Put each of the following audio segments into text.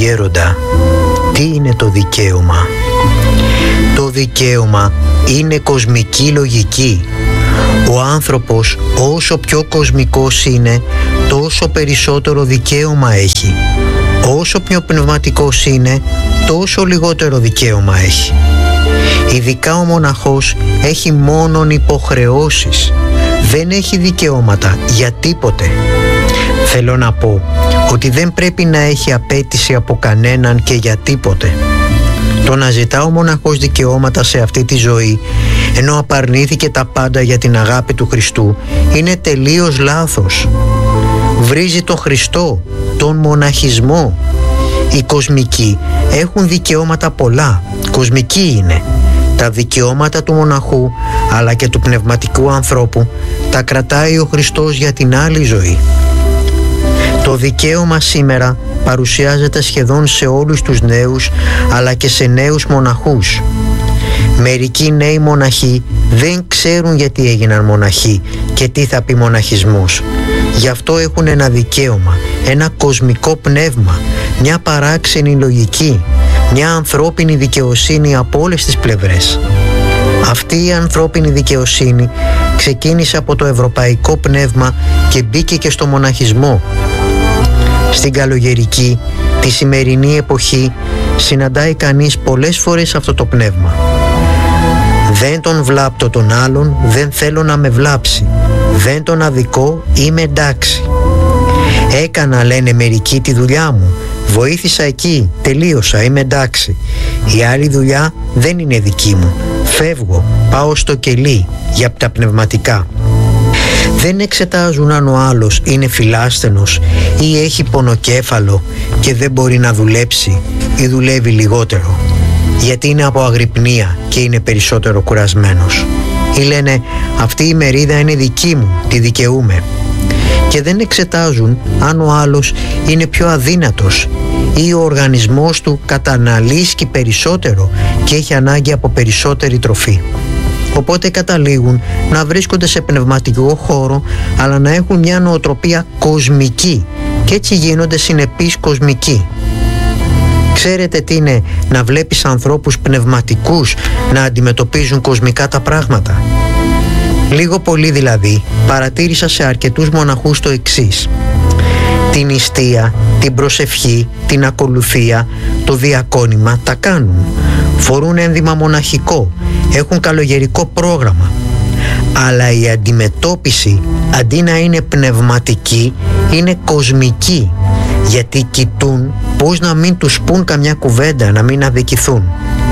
γέροντα, τι είναι το δικαίωμα? Το δικαίωμα είναι κοσμική λογική. Ο άνθρωπος όσο πιο κοσμικός είναι, τόσο περισσότερο δικαίωμα έχει. Όσο πιο πνευματικός είναι, τόσο λιγότερο δικαίωμα έχει. Ειδικά ο μοναχός έχει μόνον υποχρεώσεις. Δεν έχει δικαιώματα για τίποτε. Θέλω να πω ότι δεν πρέπει να έχει απέτηση από κανέναν και για τίποτε. Το να ζητά ο μοναχός δικαιώματα σε αυτή τη ζωή, ενώ απαρνήθηκε τα πάντα για την αγάπη του Χριστού, είναι τελείως λάθος. Βρίζει τον Χριστό, τον μοναχισμό. Οι κοσμικοί έχουν δικαιώματα πολλά, κοσμικοί είναι. Τα δικαιώματα του μοναχού αλλά και του πνευματικού ανθρώπου τα κρατάει ο Χριστός για την άλλη ζωή. Το δικαίωμα σήμερα παρουσιάζεται σχεδόν σε όλους τους νέους αλλά και σε νέους μοναχούς. Μερικοί νέοι μοναχοί δεν ξέρουν γιατί έγιναν μοναχοί και τι θα πει μοναχισμός. Γι' αυτό έχουν ένα δικαίωμα, ένα κοσμικό πνεύμα, μια παράξενη λογική, μια ανθρώπινη δικαιοσύνη από όλες τις πλευρές. Αυτή η ανθρώπινη δικαιοσύνη ξεκίνησε από το ευρωπαϊκό πνεύμα και μπήκε και στο μοναχισμό. Στην καλογερική, τη σημερινή εποχή, συναντάει κανείς πολλές φορές αυτό το πνεύμα. Δεν τον βλάπτω τον άλλον, δεν θέλω να με βλάψει. Δεν τον αδικώ, είμαι εντάξει. Έκανα, λένε μερικοί, τη δουλειά μου. Βοήθησα εκεί, τελείωσα, είμαι εντάξει. Η άλλη δουλειά δεν είναι δική μου. Φεύγω, πάω στο κελί για τα πνευματικά. Δεν εξετάζουν αν ο άλλος είναι φιλάσθενος ή έχει πονοκέφαλο και δεν μπορεί να δουλέψει ή δουλεύει λιγότερο, γιατί είναι από αγρυπνία και είναι περισσότερο κουρασμένος. Ή λένε αυτή η μερίδα είναι δική μου, τη δικαιούμαι. Και δεν εξετάζουν αν ο άλλος είναι πιο αδύνατος ή ο οργανισμός του καταναλύσκει περισσότερο και έχει ανάγκη από περισσότερη τροφή. Οπότε καταλήγουν να βρίσκονται σε πνευματικό χώρο αλλά να έχουν μια νοοτροπία κοσμική και έτσι γίνονται συνεπείς κοσμικοί. Ξέρετε τι είναι να βλέπεις ανθρώπους πνευματικούς να αντιμετωπίζουν κοσμικά τα πράγματα? Λίγο πολύ δηλαδή παρατήρησα σε αρκετούς μοναχούς το εξής: την νηστεία, την προσευχή, την ακολουθία, το διακόνημα τα κάνουν, φορούν ένδυμα μοναχικό, έχουν καλογερικό πρόγραμμα, αλλά η αντιμετώπιση αντί να είναι πνευματική είναι κοσμική, γιατί κοιτούν πώς να μην τους πουν καμιά κουβέντα, να μην αδικηθούν.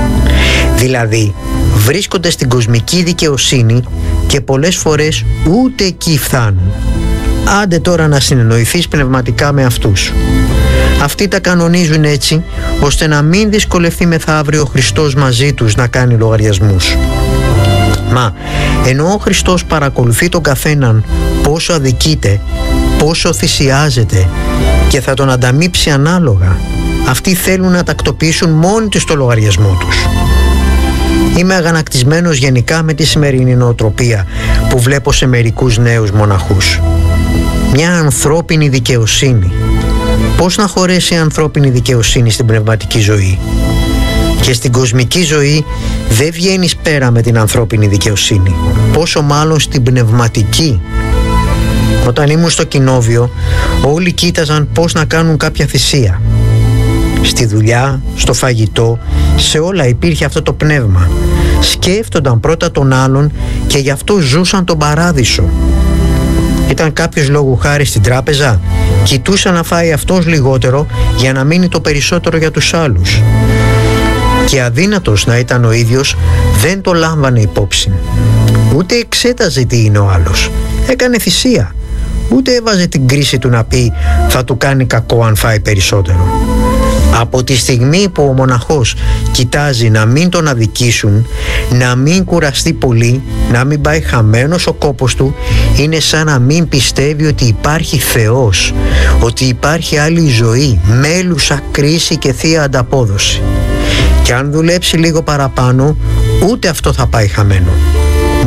Δηλαδή βρίσκονται στην κοσμική δικαιοσύνη και πολλές φορές ούτε εκεί φτάνουν. Άντε τώρα να συνεννοηθείς πνευματικά με αυτούς. Αυτοί τα κανονίζουν έτσι ώστε να μην δυσκολευτεί μεθαύριο ο Χριστός μαζί τους να κάνει λογαριασμούς. Μα ενώ ο Χριστός παρακολουθεί τον καθέναν πόσο αδικείται, πόσο θυσιάζεται και θα τον ανταμείψει ανάλογα, αυτοί θέλουν να τακτοποιήσουν μόνοι τους το λογαριασμό τους. Είμαι αγανακτισμένος γενικά με τη σημερινή νοοτροπία που βλέπω σε μερικούς νέους μοναχούς. Μια ανθρώπινη δικαιοσύνη. Πώς να χωρέσει η ανθρώπινη δικαιοσύνη στην πνευματική ζωή? Και στην κοσμική ζωή δεν βγαίνεις πέρα με την ανθρώπινη δικαιοσύνη, πόσο μάλλον στην πνευματική. Όταν ήμουν στο κοινόβιο, όλοι κοίταζαν πώς να κάνουν κάποια θυσία. Στη δουλειά, στο φαγητό, σε όλα υπήρχε αυτό το πνεύμα. Σκέφτονταν πρώτα τον άλλον και γι' αυτό ζούσαν τον παράδεισο. Ήταν κάποιος λόγου χάρη στην τράπεζα, κοιτούσε να φάει αυτός λιγότερο για να μείνει το περισσότερο για τους άλλους. Και αδύνατος να ήταν ο ίδιος, δεν το λάμβανε υπόψη. Ούτε εξέταζε τι είναι ο άλλος. Έκανε θυσία. Ούτε έβαζε την κρίση του να πει θα του κάνει κακό αν φάει περισσότερο. Από τη στιγμή που ο μοναχός κοιτάζει να μην τον αδικήσουν, να μην κουραστεί πολύ, να μην πάει χαμένος ο κόπος του, είναι σαν να μην πιστεύει ότι υπάρχει Θεός, ότι υπάρχει άλλη ζωή, μέλουσα κρίση και θεία ανταπόδοση. Και αν δουλέψει λίγο παραπάνω, ούτε αυτό θα πάει χαμένο.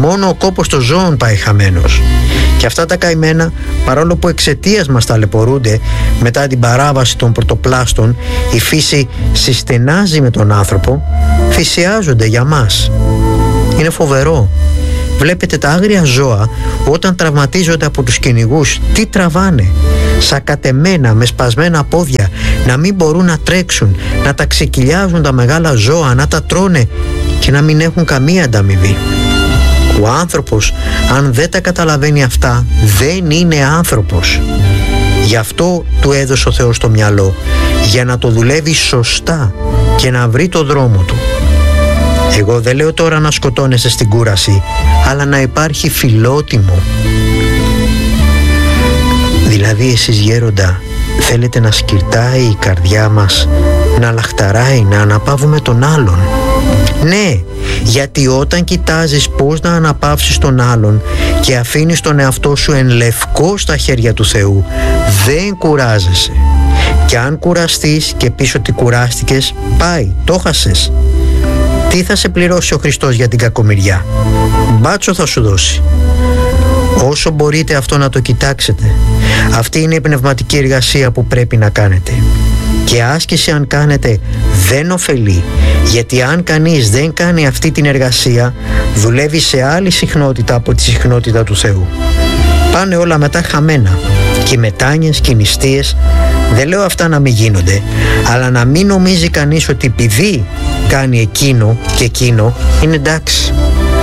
Μόνο ο κόπος των ζώων πάει χαμένος. Και αυτά τα καημένα, παρόλο που εξαιτίας μας ταλαιπωρούνται, μετά την παράβαση των πρωτοπλάστων η φύση συστενάζει με τον άνθρωπο, θυσιάζονται για μας. Είναι φοβερό. Βλέπετε τα άγρια ζώα όταν τραυματίζονται από τους κυνηγούς, τι τραβάνε, σακατεμένα με σπασμένα πόδια, να μην μπορούν να τρέξουν, να τα ξεκυλιάζουν τα μεγάλα ζώα, να τα τρώνε και να μην έχουν καμία ανταμοιβή. Ο άνθρωπος, αν δεν τα καταλαβαίνει αυτά, δεν είναι άνθρωπος. Γι' αυτό του έδωσε ο Θεός το μυαλό, για να το δουλεύει σωστά και να βρει το δρόμο του. Εγώ δεν λέω τώρα να σκοτώνεσαι στην κούραση, αλλά να υπάρχει φιλότιμο. Δηλαδή εσείς γέροντα θέλετε να σκυρτάει η καρδιά μας, να λαχταράει, να αναπαύουμε τον άλλον. Ναι, γιατί όταν κοιτάζεις πώς να αναπαύσεις τον άλλον και αφήνεις τον εαυτό σου εν λευκό στα χέρια του Θεού, δεν κουράζεσαι. Και αν κουραστείς και πεις ότι κουράστηκες, πάει, το χάσες. Τι θα σε πληρώσει ο Χριστός για την κακομοιριά? Μπάτσο θα σου δώσει. Όσο μπορείτε αυτό να το κοιτάξετε. Αυτή είναι η πνευματική εργασία που πρέπει να κάνετε. Και άσκηση αν κάνετε δεν ωφελεί, γιατί αν κανείς δεν κάνει αυτή την εργασία, δουλεύει σε άλλη συχνότητα από τη συχνότητα του Θεού. Πάνε όλα μετά χαμένα. Και οι μετάνοιες και οι νηστείες, δεν λέω αυτά να μην γίνονται, αλλά να μην νομίζει κανείς ότι επειδή κάνει εκείνο και εκείνο είναι εντάξει.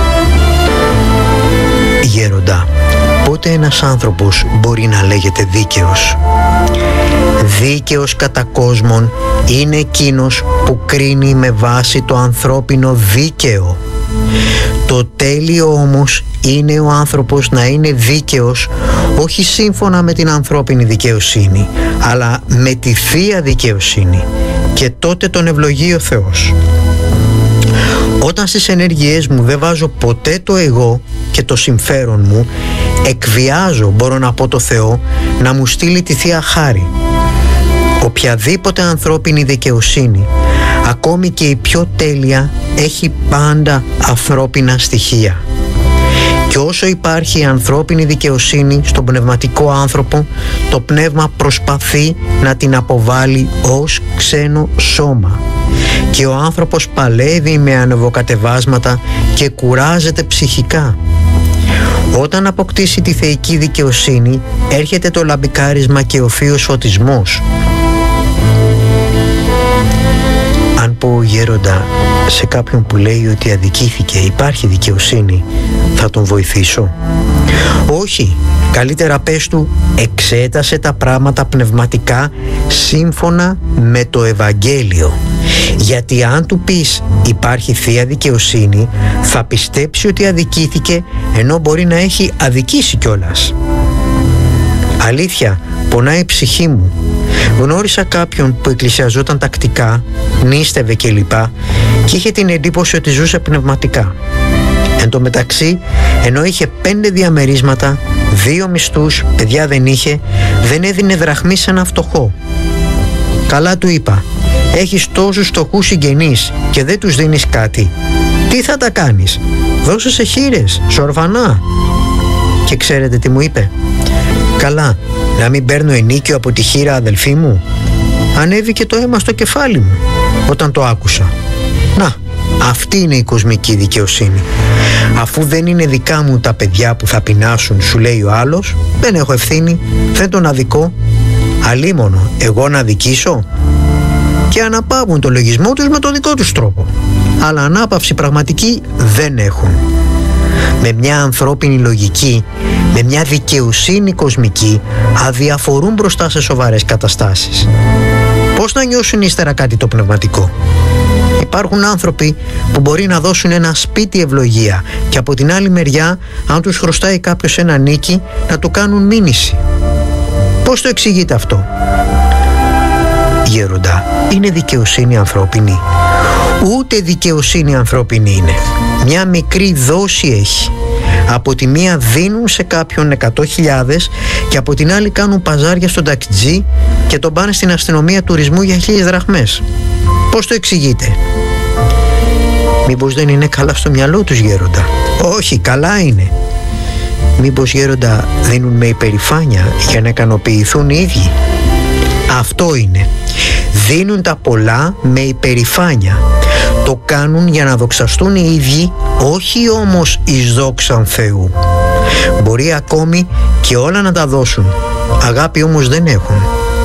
Γέροντα, πότε ένας άνθρωπος μπορεί να λέγεται δίκαιος? Δίκαιος κατά κόσμον είναι εκείνος που κρίνει με βάση το ανθρώπινο δίκαιο. Το τέλειο όμως είναι ο άνθρωπος να είναι δίκαιος όχι σύμφωνα με την ανθρώπινη δικαιοσύνη, αλλά με τη Θεία Δικαιοσύνη, και τότε τον ευλογεί ο Θεός. Όταν στις ενέργειές μου δεν βάζω ποτέ το εγώ και το συμφέρον μου, εκβιάζω, μπορώ να πω, το Θεό να μου στείλει τη Θεία Χάρη. Οποιαδήποτε ανθρώπινη δικαιοσύνη, ακόμη και η πιο τέλεια, έχει πάντα ανθρώπινα στοιχεία. Και όσο υπάρχει ανθρώπινη δικαιοσύνη στον πνευματικό άνθρωπο, το πνεύμα προσπαθεί να την αποβάλει ως ξένο σώμα. Και ο άνθρωπος παλεύει με ανεβοκατεβάσματα και κουράζεται ψυχικά. Όταν αποκτήσει τη θεϊκή δικαιοσύνη, έρχεται το λαμπικάρισμα και ο θείος φωτισμός. Αν πω, γέροντα, σε κάποιον που λέει ότι αδικήθηκε, υπάρχει δικαιοσύνη, θα τον βοηθήσω? Όχι, καλύτερα πες του, εξέτασε τα πράγματα πνευματικά σύμφωνα με το Ευαγγέλιο. Γιατί αν του πεις υπάρχει Θεία Δικαιοσύνη, θα πιστέψει ότι αδικήθηκε, ενώ μπορεί να έχει αδικήσει κιόλας. Αλήθεια, πονάει η ψυχή μου. Γνώρισα κάποιον που εκκλησιαζόταν τακτικά, νίστευε κλπ. Και είχε την εντύπωση ότι ζούσε πνευματικά. Εν τω μεταξύ, ενώ είχε 5 διαμερίσματα, 2 μισθούς, παιδιά δεν είχε, δεν έδινε δραχμή σε ένα φτωχό. Καλά, του είπα, έχεις τόσους φτωχούς συγγενείς και δεν τους δίνεις κάτι. Τι θα τα κάνεις? Δώσε σε χήρες, σε ορφανά. Και ξέρετε τι μου είπε? Καλά, να μην παίρνω ενίκιο από τη χήρα, αδελφή μου? Ανέβηκε το αίμα στο κεφάλι μου όταν το άκουσα. Να, αυτή είναι η κοσμική δικαιοσύνη. Αφού δεν είναι δικά μου τα παιδιά που θα πεινάσουν, σου λέει ο άλλος, δεν έχω ευθύνη, δεν τον αδικώ. Αλίμονο, εγώ να δικήσω? Και αναπαύουν το λογισμό τους με τον δικό τους τρόπο. Αλλά ανάπαυση πραγματική δεν έχουν. Με μια ανθρώπινη λογική, με μια δικαιοσύνη κοσμική, αδιαφορούν μπροστά σε σοβαρές καταστάσεις. Πώς να νιώσουν ύστερα κάτι το πνευματικό? Υπάρχουν άνθρωποι που μπορεί να δώσουν ένα σπίτι ευλογία και από την άλλη μεριά, αν τους χρωστάει κάποιος ένα νίκη, να το κάνουν μήνυση. Πώς το εξηγείτε αυτό? Γέροντα, είναι δικαιοσύνη ανθρώπινη? Ούτε δικαιοσύνη ανθρώπινη είναι. Μια μικρή δόση έχει. Από τη μία δίνουν σε κάποιον 100.000 και από την άλλη κάνουν παζάρια στον ταξιτζή και τον πάνε στην αστυνομία τουρισμού για 1.000 δραχμές. Πώς το εξηγείτε? Μήπως δεν είναι καλά στο μυαλό τους, γέροντα? Όχι, καλά είναι. Μήπως, γέροντα, δίνουν με υπερηφάνεια για να ικανοποιηθούν οι ίδιοι? Αυτό είναι. Δίνουν τα πολλά με υπερηφάνεια. Το κάνουν για να δοξαστούν οι ίδιοι, όχι όμως εις δόξαν Θεού. Μπορεί ακόμη και όλα να τα δώσουν, αγάπη όμως δεν έχουν.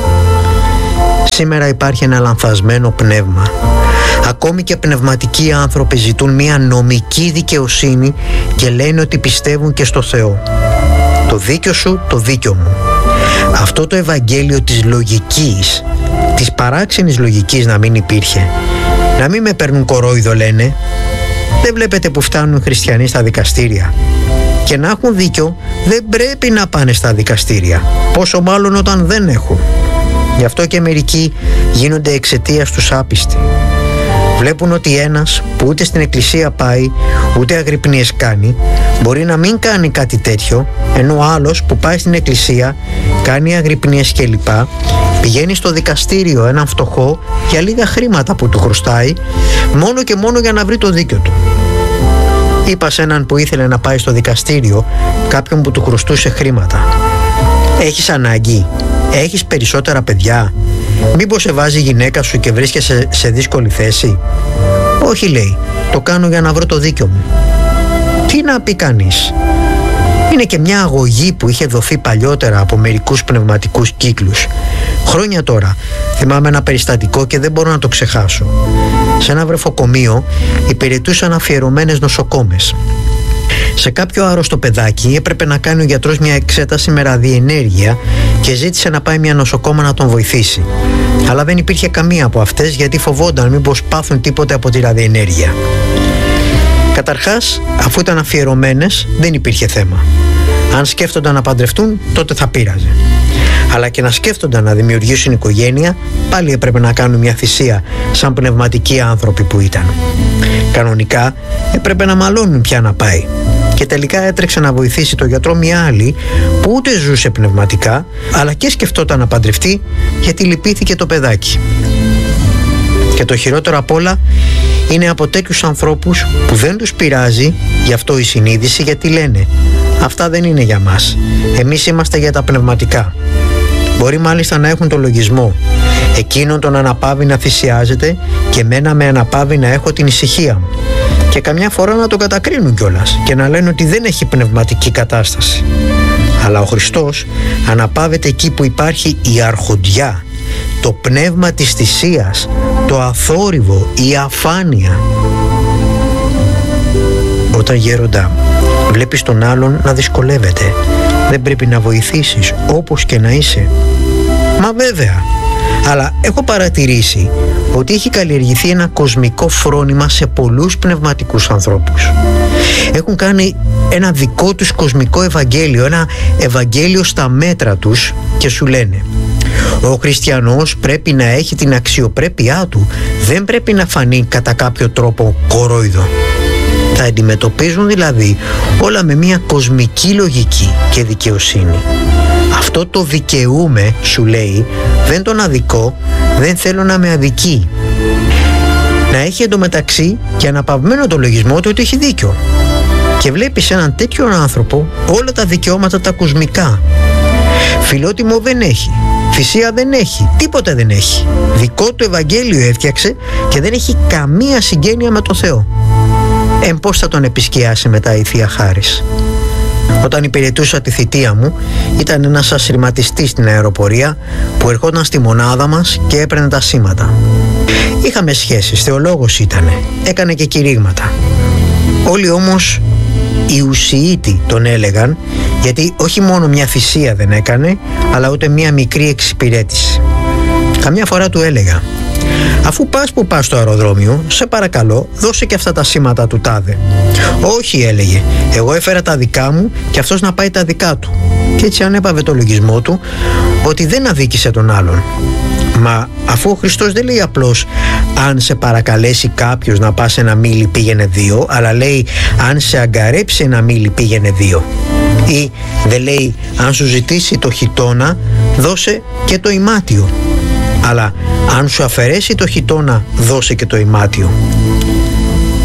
Σήμερα υπάρχει ένα λανθασμένο πνεύμα. Ακόμη και πνευματικοί άνθρωποι ζητούν μια νομική δικαιοσύνη και λένε ότι πιστεύουν και στο Θεό. Το δίκιο σου, το δίκιο μου. Αυτό το Ευαγγέλιο της λογικής, της παράξενης λογικής να μην υπήρχε. Να μην με παίρνουν κορόιδο, λένε. Δεν βλέπετε που φτάνουν οι χριστιανοί στα δικαστήρια? Και να έχουν δίκιο, δεν πρέπει να πάνε στα δικαστήρια, πόσο μάλλον όταν δεν έχουν. Γι' αυτό και μερικοί γίνονται εξαιτίας τους άπιστοι. Βλέπουν ότι ένας που ούτε στην εκκλησία πάει, ούτε αγρυπνίες κάνει, μπορεί να μην κάνει κάτι τέτοιο, ενώ ο άλλος που πάει στην εκκλησία, κάνει αγρυπνίες κλπ, πηγαίνει στο δικαστήριο έναν φτωχό για λίγα χρήματα που του χρωστάει, μόνο και μόνο για να βρει το δίκιο του. Είπα σε έναν που ήθελε να πάει στο δικαστήριο κάποιον που του χρωστούσε χρήματα: έχεις ανάγκη? Έχεις περισσότερα παιδιά? Μήπως σε βάζει η γυναίκα σου και βρίσκεσαι σε δύσκολη θέση? Όχι, λέει, το κάνω για να βρω το δίκιο μου. Τι να πει κανείς? Είναι και μια αγωγή που είχε δοθεί παλιότερα από μερικούς πνευματικούς κύκλους. Χρόνια τώρα θυμάμαι ένα περιστατικό και δεν μπορώ να το ξεχάσω. Σε ένα βρεφοκομείο υπηρετούσαν αφιερωμένες νοσοκόμες. Σε κάποιο άρρωστο παιδάκι έπρεπε να κάνει ο γιατρός μια εξέταση με ραδιενέργεια και ζήτησε να πάει μια νοσοκόμα να τον βοηθήσει. Αλλά δεν υπήρχε καμία από αυτές, γιατί φοβόνταν μήπως πάθουν τίποτε από τη ραδιενέργεια. Καταρχάς, αφού ήταν αφιερωμένες, δεν υπήρχε θέμα. Αν σκέφτονταν να παντρευτούν, τότε θα πείραζε. Αλλά και να σκέφτονταν να δημιουργήσουν οικογένεια, πάλι έπρεπε να κάνουν μια θυσία, σαν πνευματικοί άνθρωποι που ήταν. Κανονικά έπρεπε να μαλώνουν πια να πάει. Και τελικά έτρεξε να βοηθήσει τον γιατρό μια άλλη που ούτε ζούσε πνευματικά, αλλά και σκεφτόταν να παντρευτεί, γιατί λυπήθηκε το παιδάκι. Και το χειρότερο απ' όλα είναι από τέτοιους ανθρώπους που δεν τους πειράζει γι' αυτό η συνείδηση, γιατί λένε αυτά δεν είναι για μας, εμείς είμαστε για τα πνευματικά. Μπορεί μάλιστα να έχουν το λογισμό: εκείνον τον αναπαύει να θυσιάζεται και εμένα με αναπαύει να έχω την ησυχία μου. Και καμιά φορά να το κατακρίνουν κιόλας και να λένε ότι δεν έχει πνευματική κατάσταση. Αλλά ο Χριστός αναπαύεται εκεί που υπάρχει η αρχοντιά, το πνεύμα της θυσίας, το αθόρυβο, η αφάνεια. Όταν, γέροντα, βλέπεις τον άλλον να δυσκολεύεται, δεν πρέπει να βοηθήσεις όπως και να είσαι? Μα βέβαια, αλλά έχω παρατηρήσει ότι έχει καλλιεργηθεί ένα κοσμικό φρόνημα σε πολλούς πνευματικούς ανθρώπους. Έχουν κάνει ένα δικό τους κοσμικό Ευαγγέλιο, ένα Ευαγγέλιο στα μέτρα τους, και σου λένε: ο χριστιανός πρέπει να έχει την αξιοπρέπειά του, δεν πρέπει να φανεί κατά κάποιο τρόπο κορόιδο. Τα αντιμετωπίζουν δηλαδή όλα με μια κοσμική λογική και δικαιοσύνη. Αυτό το δικαιούμαι, σου λέει, δεν τον αδικώ, δεν θέλω να με αδικεί. Να έχει εντωμεταξύ και αναπαυμένο το λογισμό του ότι έχει δίκιο. Και βλέπεις έναν τέτοιον άνθρωπο όλα τα δικαιώματα τα κοσμικά. Φιλότιμο δεν έχει, θυσία δεν έχει, τίποτε δεν έχει. Δικό του Ευαγγέλιο έφτιαξε και δεν έχει καμία συγγένεια με το Θεό. Πώς θα τον επισκιάσει μετά η Θεία Χάρις? Όταν υπηρετούσα τη θητεία μου, ήταν ένας ασυρματιστής στην αεροπορία που ερχόταν στη μονάδα μας και έπαιρνε τα σήματα. Είχαμε σχέσεις, θεολόγος ήτανε, έκανε και κηρύγματα. Όλοι όμως οι ουσιήτοι τον έλεγαν, γιατί όχι μόνο μια θυσία δεν έκανε, αλλά ούτε μια μικρή εξυπηρέτηση. Καμιά φορά του έλεγα: αφού πας που πας στο αεροδρόμιο, σε παρακαλώ δώσε και αυτά τα σήματα του τάδε. Όχι, έλεγε, εγώ έφερα τα δικά μου και αυτός να πάει τα δικά του. Και έτσι ανέπαβε το λογισμό του ότι δεν αδίκησε τον άλλον. Μα αφού ο Χριστός δεν λέει απλώς αν σε παρακαλέσει κάποιος να πας ένα μίλι πήγαινε 2, αλλά λέει αν σε αγκαρέψει ένα μίλι πήγαινε 2. Ή δεν λέει αν σου ζητήσει το χιτώνα δώσε και το ημάτιο, αλλά αν σου αφαιρέσει το χιτώνα δώσε και το ημάτιο.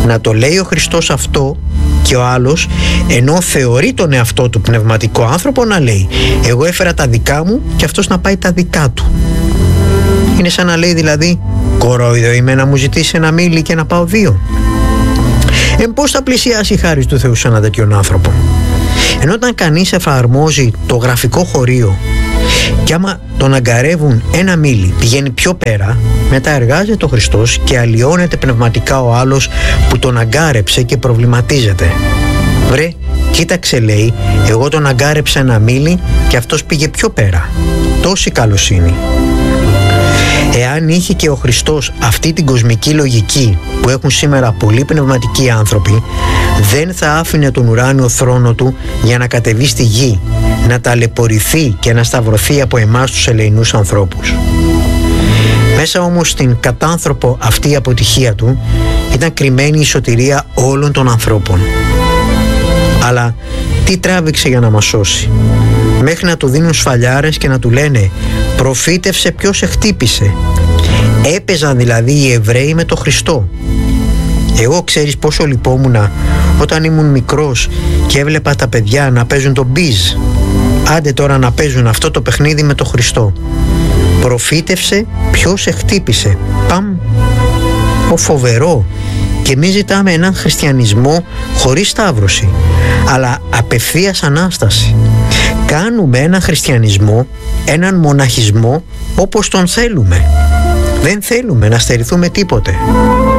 να το λέει ο Χριστός αυτό και ο άλλος, ενώ θεωρεί τον εαυτό του πνευματικό άνθρωπο, να λέει εγώ έφερα τα δικά μου και αυτός να πάει τα δικά του. Είναι σαν να λέει δηλαδή κορόιδο είμαι να μου ζητήσει ένα μήλι και να πάω δύο. Πώς θα πλησιάσει η χάρις του Θεού σε έναν τέτοιον άνθρωπο? Ενώ όταν κανείς εφαρμόζει το γραφικό χωρίο και άμα τον αγκαρεύουν ένα μήλι πηγαίνει πιο πέρα, μετά εργάζεται ο Χριστός και αλλοιώνεται πνευματικά ο άλλος που τον αγκάρεψε και προβληματίζεται. Βρε, κοίταξε, λέει, εγώ τον αγκάρεψα ένα μήλι και αυτός πήγε πιο πέρα. Τόση καλοσύνη. Εάν είχε και ο Χριστός αυτή την κοσμική λογική που έχουν σήμερα πολλοί πνευματικοί άνθρωποι, δεν θα άφηνε τον ουράνιο θρόνο του για να κατεβεί στη γη, να ταλαιπωρηθεί και να σταυρωθεί από εμάς τους ελεηνούς ανθρώπους. Μέσα όμως στην κατάνθρωπο αυτή αποτυχία του ήταν κρυμμένη η σωτηρία όλων των ανθρώπων. Αλλά τι τράβηξε για να μας σώσει? Μέχρι να του δίνουν σφαλιάρες και να του λένε προφήτευσε ποιος σε χτύπησε. Έπαιζαν δηλαδή οι Εβραίοι με το Χριστό. Εγώ ξέρεις πόσο λυπόμουνα όταν ήμουν μικρός και έβλεπα τα παιδιά να παίζουν το μπιζ. Άντε τώρα να παίζουν αυτό το παιχνίδι με το Χριστό. Προφήτευσε ποιος σε χτύπησε. Παμ. Ο φοβερό. Και εμείς ζητάμε έναν χριστιανισμό χωρίς σταύρωση, αλλά απευθείας Ανάσταση. Κάνουμε έναν χριστιανισμό, έναν μοναχισμό όπως τον θέλουμε. Δεν θέλουμε να στερηθούμε τίποτε.